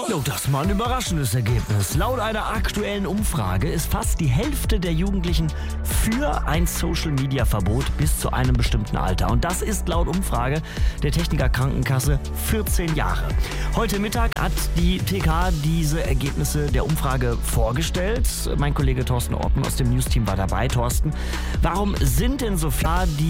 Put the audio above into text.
Jo, das ist mal ein überraschendes Ergebnis. Laut einer aktuellen Umfrage ist fast die Hälfte der Jugendlichen für ein Social-Media-Verbot bis zu einem bestimmten Alter. Und das ist laut Umfrage der Techniker Krankenkasse 14 Jahre. Heute Mittag hat die TK diese Ergebnisse der Umfrage vorgestellt. Mein Kollege Thorsten Ortmann aus dem News-Team war dabei. Thorsten, warum sind denn so viele, die